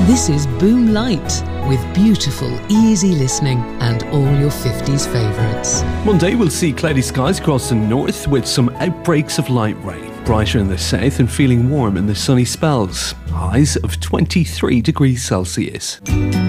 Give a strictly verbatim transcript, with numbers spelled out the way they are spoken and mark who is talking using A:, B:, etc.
A: This is Boom Light, with beautiful, easy listening and all your fifties favourites.
B: Monday will see cloudy skies across the north with some outbreaks of light rain. Brighter in the south and feeling warm in the sunny spells. Highs of twenty-three degrees Celsius.